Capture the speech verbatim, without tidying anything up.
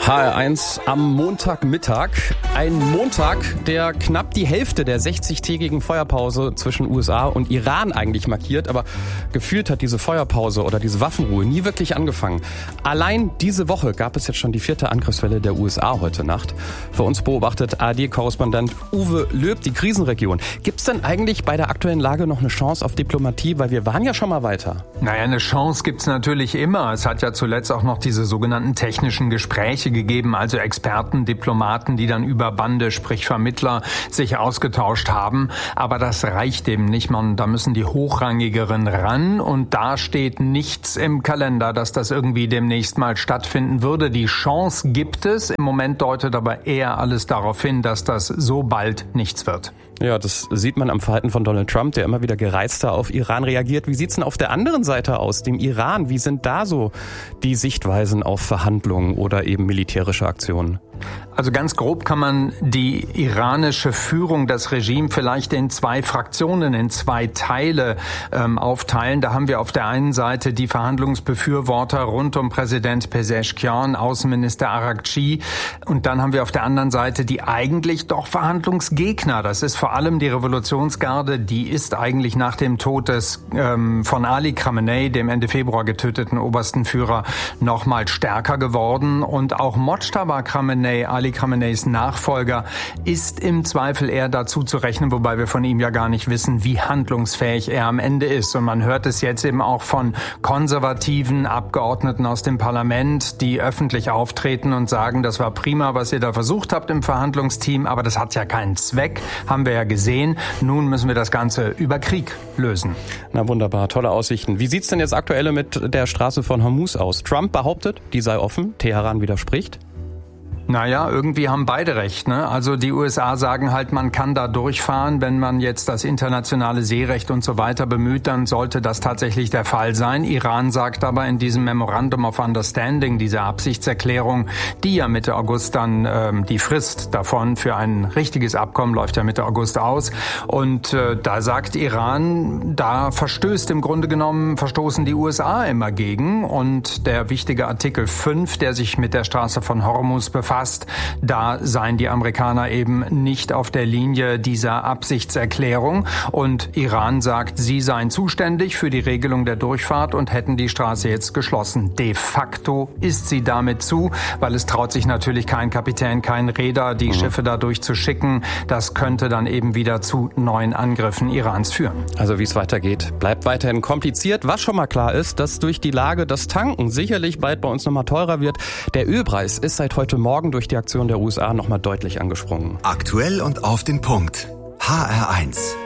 H R eins am Montagmittag. Ein Montag, der knapp die Hälfte der sechzigtägigen Feuerpause zwischen U S A und Iran eigentlich markiert. Aber gefühlt hat diese Feuerpause oder diese Waffenruhe nie wirklich angefangen. Allein diese Woche gab es jetzt schon die vierte Angriffswelle der U S A heute Nacht. Für uns beobachtet A R D-Korrespondent Uwe Löb die Krisenregion. Gibt es denn eigentlich bei der aktuellen Lage noch eine Chance auf Diplomatie? Weil wir waren ja schon mal weiter. Naja, eine Chance gibt's natürlich immer. Es hat ja zuletzt auch noch diese sogenannten technischen Gespräche gegeben, also Experten, Diplomaten, die dann über Bande, sprich Vermittler, sich ausgetauscht haben. Aber das reicht eben nicht, man. Da müssen die Hochrangigeren ran und da steht nichts im Kalender, dass das irgendwie demnächst mal stattfinden würde. Die Chance gibt es. Im Moment deutet aber eher alles darauf hin, dass das so bald nichts wird. Ja, das sieht man am Verhalten von Donald Trump, der immer wieder gereizter auf Iran reagiert. Wie sieht's denn auf der anderen Seite aus, dem Iran? Wie sind da so die Sichtweisen auf Verhandlungen oder eben militärische Aktionen? Also ganz grob kann man die iranische Führung, das Regime vielleicht in zwei Fraktionen, in zwei Teile ähm, aufteilen. Da haben wir auf der einen Seite die Verhandlungsbefürworter rund um Präsident Pezeshkian, Außenminister Araghchi. Und dann haben wir auf der anderen Seite die eigentlich doch Verhandlungsgegner. Das ist vor allem die Revolutionsgarde. Die ist eigentlich nach dem Tod des ähm, von Ali Khamenei, dem Ende Februar getöteten obersten Führer, noch mal stärker geworden. Und auch Mojtaba Khamenei, Ali Khameneis Nachfolger, ist im Zweifel eher dazu zu rechnen, wobei wir von ihm ja gar nicht wissen, wie handlungsfähig er am Ende ist. Und man hört es jetzt eben auch von konservativen Abgeordneten aus dem Parlament, die öffentlich auftreten und sagen, das war prima, was ihr da versucht habt im Verhandlungsteam, aber das hat ja keinen Zweck, haben wir ja gesehen. Nun müssen wir das Ganze über Krieg lösen. Na wunderbar, tolle Aussichten. Wie sieht's denn jetzt aktuell mit der Straße von Hormuz aus? Trump behauptet, die sei offen, Teheran widerspricht. Naja, irgendwie haben beide recht, ne? Also die U S A sagen halt, man kann da durchfahren. Wenn man jetzt das internationale Seerecht und so weiter bemüht, dann sollte das tatsächlich der Fall sein. Iran sagt aber in diesem Memorandum of Understanding, dieser Absichtserklärung, die ja Mitte August dann, ähm, die Frist davon für ein richtiges Abkommen läuft ja Mitte August aus. Und äh, da sagt Iran, da verstößt im Grunde genommen, verstoßen die U S A immer gegen. Und der wichtige Artikel fünf, der sich mit der Straße von Hormuz befasst, da seien die Amerikaner eben nicht auf der Linie dieser Absichtserklärung. Und Iran sagt, sie seien zuständig für die Regelung der Durchfahrt und hätten die Straße jetzt geschlossen. De facto ist sie damit zu, weil es traut sich natürlich kein Kapitän, kein Reeder, die mhm. Schiffe da durchzuschicken. Das könnte dann eben wieder zu neuen Angriffen Irans führen. Also wie es weitergeht, bleibt weiterhin kompliziert. Was schon mal klar ist, dass durch die Lage das Tanken sicherlich bald bei uns nochmal teurer wird. Der Ölpreis ist seit heute Morgen durch die Aktion der U S A nochmal deutlich angesprungen. Aktuell und auf den Punkt. H R eins.